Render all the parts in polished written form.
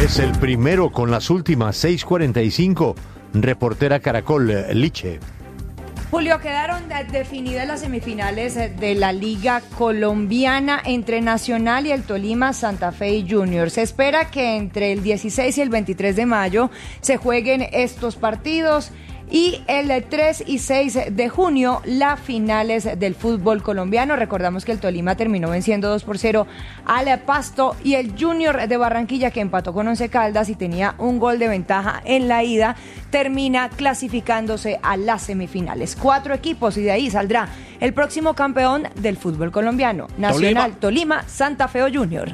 Es el primero con las últimas 6:45. Reportera Caracol, Liche. Julio, quedaron definidas las semifinales de la Liga Colombiana entre Nacional y el Tolima Santa Fe Juniors. Se espera que entre el 16 y el 23 de mayo se jueguen estos partidos. Y el 3 y 6 de junio, las finales del fútbol colombiano. Recordamos que el Tolima terminó venciendo 2-0 al Pasto, y el Junior de Barranquilla, que empató con Once Caldas y tenía un gol de ventaja en la ida, termina clasificándose a las semifinales. 4 equipos, y de ahí saldrá el próximo campeón del fútbol colombiano. Nacional, Tolima, Santa Fe o Junior.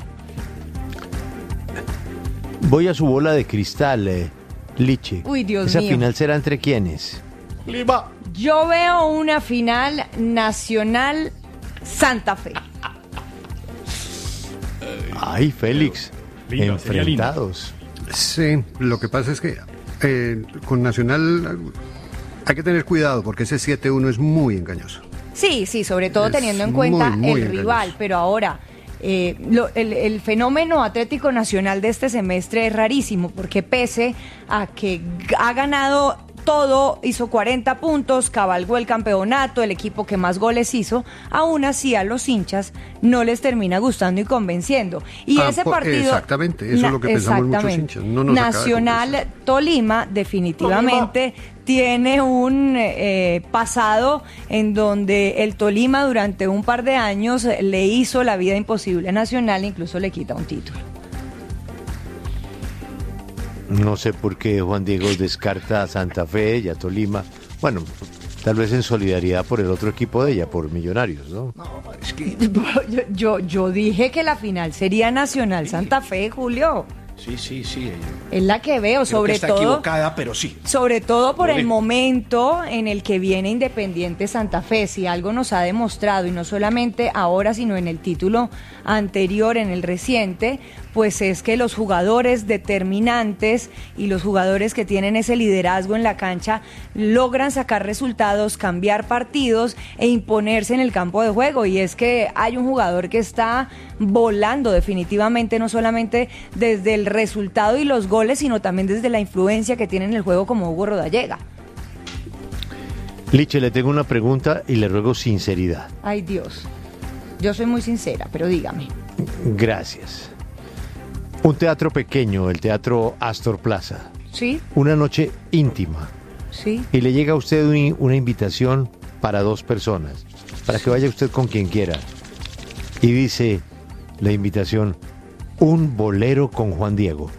Voy a su bola de cristal, Liche. Uy, Dios ¿Esa mío. final será entre quiénes? Lima. Yo veo una final Nacional Santa Fe. Ay, Félix. Lindo, sería lindo. Enfrentados. Sí, lo que pasa es que con Nacional hay que tener cuidado porque ese 7-1 es muy engañoso. Sí, sobre todo Es teniendo en cuenta muy, muy el rival, engañoso. pero ahora el fenómeno Atlético Nacional de este semestre es rarísimo, porque pese a que ha ganado todo, hizo 40 puntos, cabalgó el campeonato, el equipo que más goles hizo, aún así a los hinchas no les termina gustando y convenciendo. Y ese partido... Exactamente, eso es lo que pensamos muchos exactamente. hinchas. No nos acaba de Nacional Tolima definitivamente tiene un pasado en donde el Tolima durante un par de años le hizo la vida imposible a Nacional, incluso le quita un título. No sé por qué Juan Diego descarta a Santa Fe y a Tolima. Bueno, tal vez en solidaridad por el otro equipo de ella, por Millonarios, ¿no? No, es que... Yo dije que la final sería Nacional Santa Fe, Julio. Sí. Es la que veo, Creo sobre que está todo. equivocada, pero sí. Sobre todo por Lo el digo. momento en el que viene Independiente Santa Fe. Si algo nos ha demostrado, y no solamente ahora, sino en el título anterior, en el reciente, pues es que los jugadores determinantes y los jugadores que tienen ese liderazgo en la cancha logran sacar resultados, cambiar partidos e imponerse en el campo de juego. Y es que hay un jugador que está volando definitivamente, no solamente desde el resultado y los goles, sino también desde la influencia que tiene en el juego, como Hugo Rodallega. Liche, le tengo una pregunta y le ruego sinceridad. Ay, Dios. Yo soy muy sincera, pero dígame. Gracias. Un teatro pequeño, el Teatro Astor Plaza. ¿Sí? Una noche íntima. ¿Sí? Y le llega a usted una invitación para 2 personas, para que vaya usted con quien quiera. Y dice la invitación: un bolero con Juan Diego.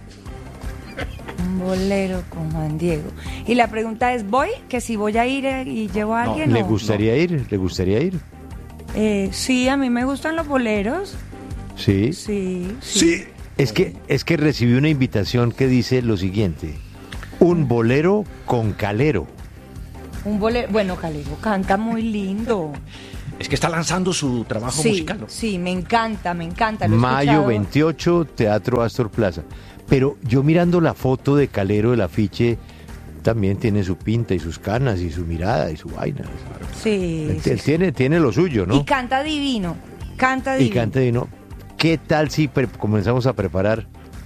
Un bolero con Juan Diego. Y la pregunta es, ¿voy? Que si voy a ir y llevo a alguien. ¿Le o- gustaría ir? ¿Le gustaría ir? Sí, a mí me gustan los boleros. Sí. Sí. Es que recibí una invitación que dice lo siguiente: un bolero con Calero. Un bolero. Bueno, Calero canta muy lindo. Es que está lanzando su trabajo Sí, musical, ¿no? sí, me encanta. Lo he Mayo escuchado. 28, Teatro Astor Plaza. Pero yo mirando la foto de Calero, el afiche, también tiene su pinta y sus canas y su mirada y su vaina. Sí, Él tiene lo suyo, ¿no? Y canta divino. Y canta y no. ¿Qué tal si comenzamos a preparar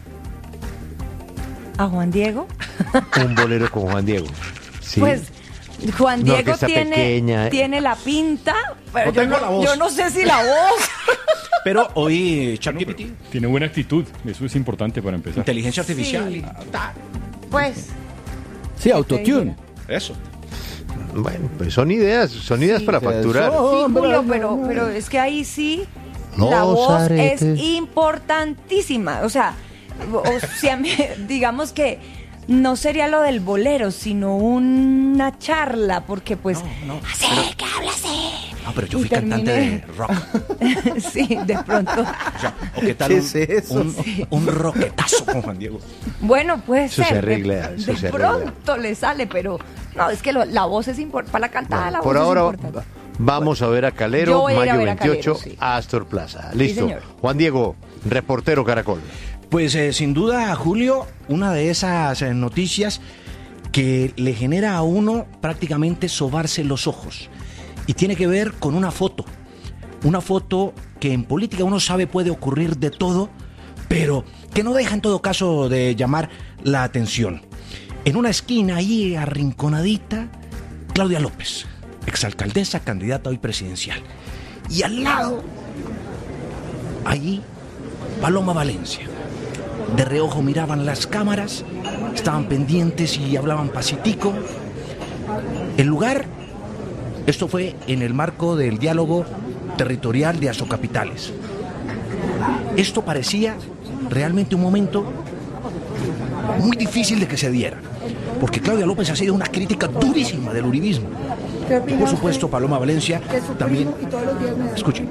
¿A Juan Diego? un bolero con Juan Diego? Sí. Pues Juan Una Diego orquesta pequeña. tiene la pinta, pero No tengo la voz. yo no sé si la voz. Pero hoy ChatGPT, Tiene buena actitud, eso es importante para empezar. inteligencia artificial, Sí. y tal. Pues. Sí, autotune. Eso. Bueno, pues son ideas para facturar. Sí, Julio, pero es que ahí sí la Los voz aretes. es importantísima. O sea, digamos que no sería lo del bolero, sino una charla, porque pues No, así que habla así. No, pero yo Y fui cantante de terminé- rock. Sí, de pronto. O sea, ¿o qué tal ¿Qué es eso? un roquetazo con Juan Diego? Bueno, puede Eso ser. se arregla, de eso se arregla. pronto le sale, pero no, es que la voz es importante. Para la cantada, la voz Por es ahora importante. vamos a ver a Yo Calero, voy a ir a mayo ver a Calero, 28, sí. Astor Plaza. Listo. señor. Juan Diego, reportero Caracol. Pues sin duda, Julio, una de esas noticias que le genera a uno prácticamente sobarse los ojos. Y tiene que ver con una foto. Una foto que en política uno sabe puede ocurrir de todo, pero que no deja en todo caso de llamar la atención. En una esquina ahí arrinconadita, Claudia López, exalcaldesa, candidata hoy presidencial. Y al lado, allí, Paloma Valencia. De reojo miraban las cámaras, estaban pendientes y hablaban pasitico. El lugar, esto fue en el marco del diálogo territorial de Azocapitales. Esto parecía realmente un momento muy difícil de que se diera, porque Claudia López ha sido una crítica durísima del uribismo. Y por supuesto, Paloma Valencia también. Escuchen.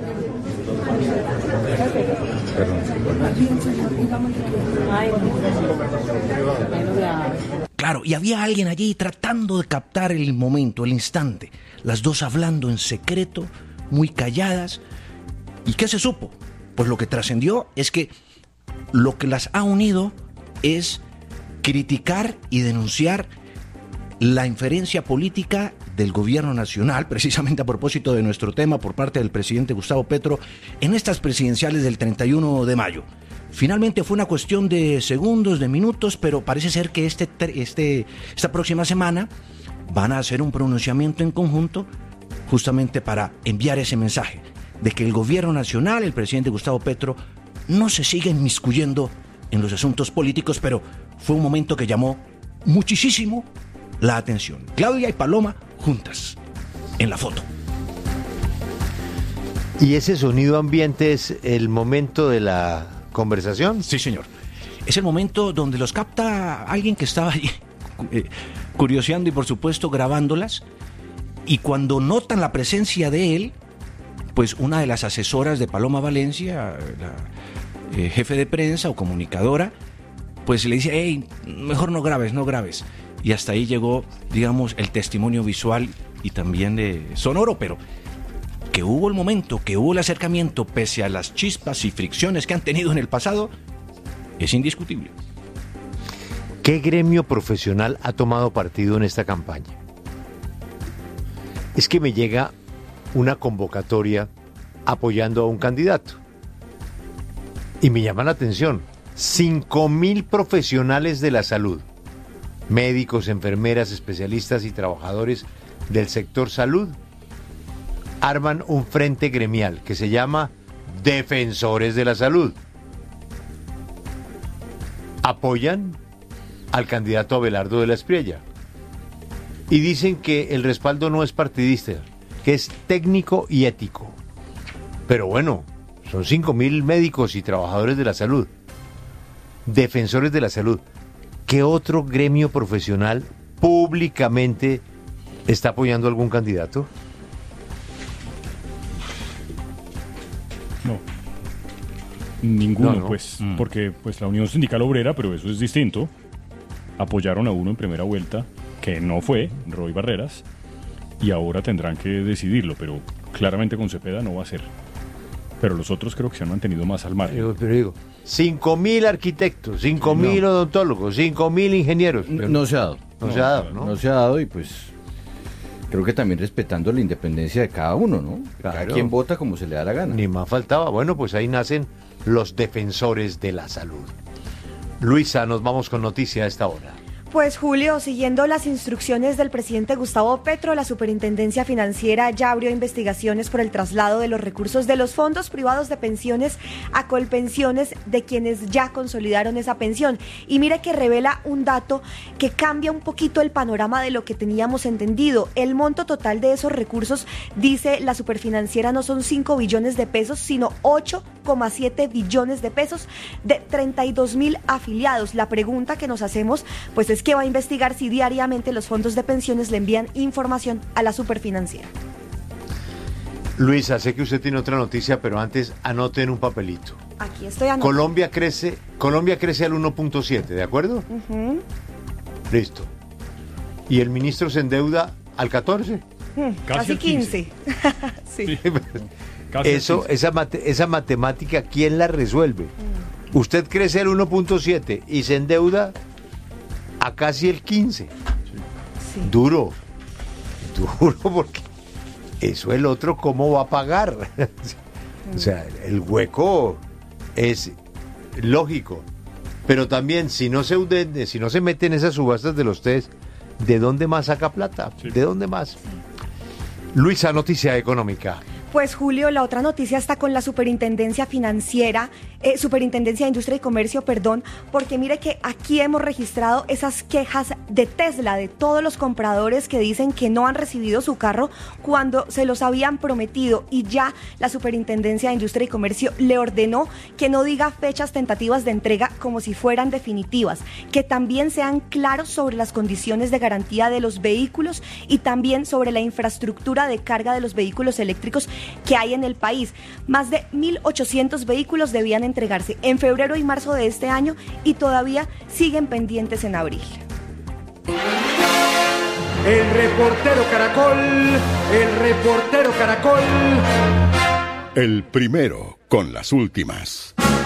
Claro, y había alguien allí tratando de captar el momento, el instante. Las dos hablando en secreto, muy calladas. ¿Y qué se supo? Pues lo que trascendió es que lo que las ha unido es criticar y denunciar la inferencia política del gobierno nacional, precisamente a propósito de nuestro tema, por parte del presidente Gustavo Petro, en estas presidenciales del 31 de mayo. Finalmente fue una cuestión de segundos, de minutos, pero parece ser que esta próxima semana van a hacer un pronunciamiento en conjunto justamente para enviar ese mensaje de que el gobierno nacional, el presidente Gustavo Petro, no se sigue inmiscuyendo en los asuntos políticos, pero fue un momento que llamó muchísimo la atención. Claudia y Paloma juntas, en la foto. ¿Y ese sonido ambiente es el momento de la conversación? Sí, señor. Es el momento donde los capta alguien que estaba allí curioseando y por supuesto grabándolas, y cuando notan la presencia de él, pues una de las asesoras de Paloma Valencia, la jefe de prensa o comunicadora, pues le dice, hey, mejor no grabes. Y hasta ahí llegó, digamos, el testimonio visual y también sonoro, pero que hubo el momento, que hubo el acercamiento, pese a las chispas y fricciones que han tenido en el pasado, es indiscutible. ¿Qué gremio profesional ha tomado partido en esta campaña? Es que me llega una convocatoria apoyando a un candidato y me llama la atención. 5.000 profesionales de la salud, médicos, enfermeras, especialistas y trabajadores del sector salud, arman un frente gremial que se llama Defensores de la Salud. Apoyan al candidato Abelardo de la Espriella y dicen que el respaldo no es partidista, que es técnico y ético. Pero bueno, son 5.000 médicos y trabajadores de la salud, defensores de la salud. ¿Qué otro gremio profesional públicamente está apoyando a algún candidato? No. Ninguno, No. pues, porque pues la Unión Sindical Obrera, pero eso es distinto, apoyaron a uno en primera vuelta, que no fue Roy Barreras, y ahora tendrán que decidirlo, pero claramente con Cepeda no va a ser. Pero los otros creo que se han mantenido más al margen. Pero digo, 5.000 arquitectos, 5.000 odontólogos, 5.000 ingenieros. Pero No se ha dado. no se ha dado, ¿no? No se ha dado y pues creo que también respetando la independencia de cada uno, ¿no? Cada Claro. quien vota como se le da la gana. Ni más faltaba. Bueno, pues ahí nacen los defensores de la salud. Luisa, nos vamos con noticia a esta hora. Pues Julio, siguiendo las instrucciones del presidente Gustavo Petro, la Superintendencia Financiera ya abrió investigaciones por el traslado de los recursos de los fondos privados de pensiones a Colpensiones de quienes ya consolidaron esa pensión. Y mire que revela un dato que cambia un poquito el panorama de lo que teníamos entendido. El monto total de esos recursos, dice la Superfinanciera, no son 5 billones de pesos, sino 8,7 billones de pesos de 32.000 afiliados. La pregunta que nos hacemos, pues es que va a investigar si diariamente los fondos de pensiones le envían información a la Superfinanciera. Luisa, sé que usted tiene otra noticia, pero antes anote en un papelito. Aquí estoy anotando. Colombia crece al 1.7, ¿de acuerdo? Listo. ¿Y el ministro se endeuda al 14? Casi al 15. Sí. Casi al Eso, 15. esa matemática, ¿quién la resuelve? Usted crece al 1.7 y se endeuda a casi el 15. Sí. Duro, porque eso el otro cómo va a pagar. O sea, el hueco es lógico. Pero también, si no se mete en esas subastas de los test, ¿de dónde más saca plata? Sí. ¿De dónde más? Luisa, noticia económica. Pues Julio, la otra noticia está con la Superintendencia Financiera, Superintendencia de Industria y Comercio, perdón, porque mire que aquí hemos registrado esas quejas de Tesla, de todos los compradores que dicen que no han recibido su carro cuando se los habían prometido, y ya la Superintendencia de Industria y Comercio le ordenó que no diga fechas tentativas de entrega como si fueran definitivas, que también sean claros sobre las condiciones de garantía de los vehículos y también sobre la infraestructura de carga de los vehículos eléctricos que hay en el país. Más de 1.800 vehículos debían entregarse en febrero y marzo de este año y todavía siguen pendientes en abril. El reportero Caracol. El primero con las últimas.